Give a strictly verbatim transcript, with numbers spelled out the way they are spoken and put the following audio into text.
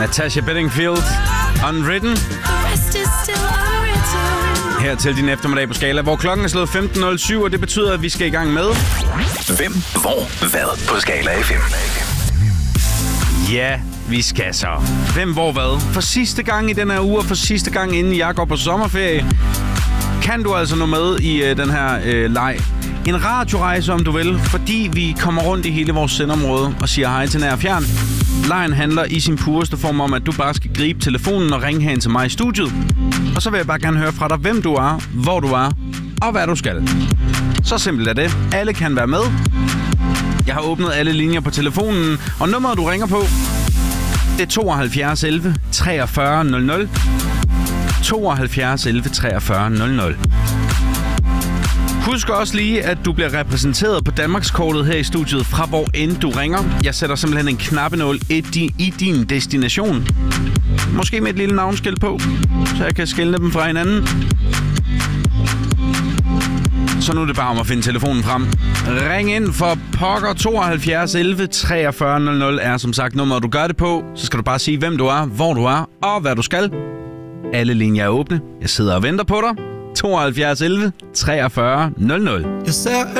Natasha Bedingfield, Unwritten. Her til din eftermiddag på Skala, hvor klokken er slået femten nul syv, og det betyder, at vi skal i gang med... Hvem, hvor, hvad på Skala F M? Ja, vi skal så. Hvem, hvor, hvad? For sidste gang i den her uge, og for sidste gang inden jeg går på sommerferie, kan du altså nå med i øh, den her øh, leg. En radiorejse, om du vil, fordi vi kommer rundt i hele vores sendområde og siger hej til nær og fjern. Lejen handler i sin pureste form om, at du bare skal gribe telefonen og ringe hen til mig i studiet. Og så vil jeg bare gerne høre fra dig, hvem du er, hvor du er og hvad du skal. Så simpelt er det. Alle kan være med. Jeg har åbnet alle linjer på telefonen, og nummeret du ringer på, det er tooghalvfjerds elleve treogfyrre nul nul. tooghalvfjerds elleve treogfyrre nul nul. Husk også lige, at du bliver repræsenteret på Danmarkskortet her i studiet fra hvor end du ringer. Jeg sætter simpelthen en knappenål i din, i din destination. Måske med et lille navnskilt på, så jeg kan skelne dem fra hinanden. Så nu er det bare om at finde telefonen frem. Ring ind for pokker. Tooghalvfjerds elleve treogfyrre nul nul er som sagt nummeret, du gør det på. Så skal du bare sige, hvem du er, hvor du er og hvad du skal. Alle linjer er åbne. Jeg sidder og venter på dig. tooghalvfjerds elleve treogfyrre nul nul. Jeg ser